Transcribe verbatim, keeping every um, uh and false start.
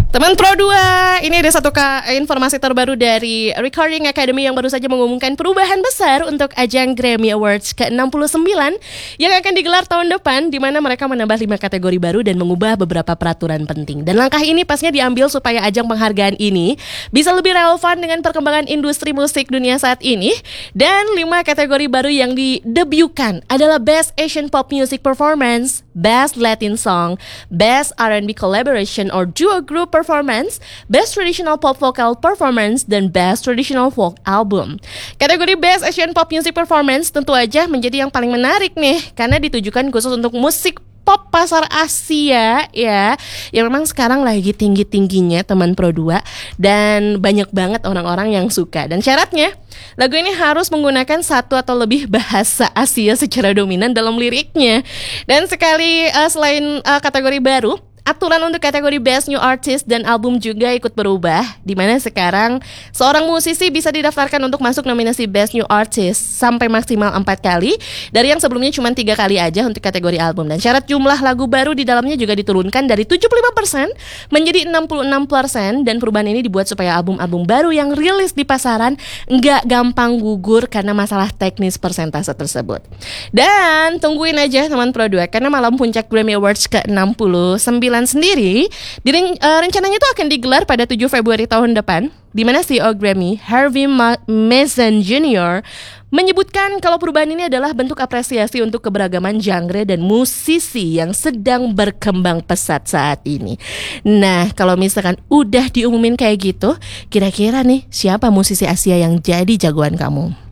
Teman Pro dua, ini ada satu ka- informasi terbaru dari Recording Academy yang baru saja mengumumkan perubahan besar untuk ajang Grammy Awards ke enam puluh sembilan yang akan digelar tahun depan, di mana mereka menambah lima kategori baru dan mengubah beberapa peraturan penting. Dan langkah ini pasnya diambil supaya ajang penghargaan ini bisa lebih relevan dengan perkembangan industri musik dunia saat ini. Dan lima kategori baru yang didebyukan adalah Best Asian Pop Music Performance, Best Latin Song, Best R and B Collaboration or Duo Group Performance, Best Traditional Pop Vocal Performance, dan Best Traditional Folk Album. Kategori Best Asian Pop Music Performance tentu aja menjadi yang paling menarik nih, karena ditujukan khusus untuk musik pop pasar Asia ya, yang memang sekarang lagi tinggi-tingginya teman Pro dua, dan banyak banget orang-orang yang suka. Dan syaratnya, lagu ini harus menggunakan satu atau lebih bahasa Asia secara dominan dalam liriknya. Dan sekali uh, selain uh, kategori baru, aturan untuk kategori Best New Artist dan album juga ikut berubah, di mana sekarang seorang musisi bisa didaftarkan untuk masuk nominasi Best New Artist sampai maksimal empat kali, dari yang sebelumnya cuma tiga kali aja untuk kategori album. Dan syarat jumlah lagu baru di dalamnya juga diturunkan dari tujuh puluh lima persen menjadi enam puluh enam persen, dan perubahan ini dibuat supaya album-album baru yang rilis di pasaran nggak gampang gugur karena masalah teknis persentase tersebut. Dan tungguin aja teman Pro dua, karena malam puncak Grammy Awards ke enam puluh sembilan sendiri diren- uh, rencananya itu akan digelar pada tujuh Februari tahun depan, di mana C E O Grammy Harvey Ma- Mason Junior menyebutkan kalau perubahan ini adalah bentuk apresiasi untuk keberagaman genre dan musisi yang sedang berkembang pesat saat ini. Nah, kalau misalkan udah diumumin kayak gitu, kira-kira nih siapa musisi Asia yang jadi jagoan kamu?